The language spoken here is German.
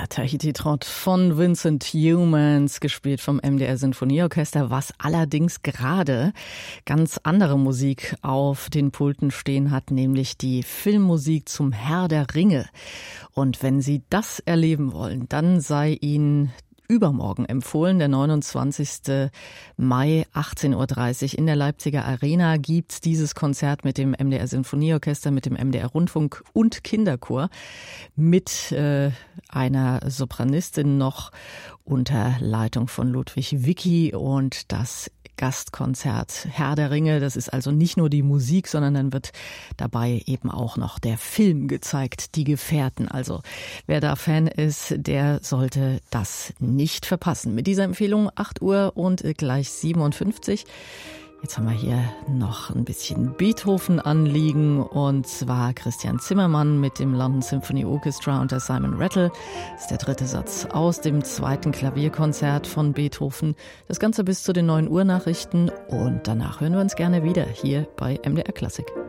Tahiti Trot von Vincent Youmans, gespielt vom MDR Sinfonieorchester, was allerdings gerade ganz andere Musik auf den Pulten stehen hat, nämlich die Filmmusik zum Herr der Ringe. Und wenn Sie das erleben wollen, dann sei Ihnen übermorgen empfohlen, der 29. Mai, 18:30 Uhr in der Leipziger Arena gibt's dieses Konzert mit dem MDR Sinfonieorchester, mit dem MDR Rundfunk und Kinderchor, mit einer Sopranistin noch unter Leitung von Ludwig Wicki und das Gastkonzert Herr der Ringe. Das ist also nicht nur die Musik, sondern dann wird dabei eben auch noch der Film gezeigt, Die Gefährten. Also wer da Fan ist, der sollte das nicht verpassen. Mit dieser Empfehlung 8 Uhr und gleich 57. Jetzt haben wir hier noch ein bisschen Beethoven anliegen, und zwar Christian Zimmermann mit dem London Symphony Orchestra unter Simon Rattle. Das ist der 3. Satz aus dem 2. Klavierkonzert von Beethoven. Das Ganze bis zu den 9 Uhr Nachrichten, und danach hören wir uns gerne wieder hier bei MDR Klassik.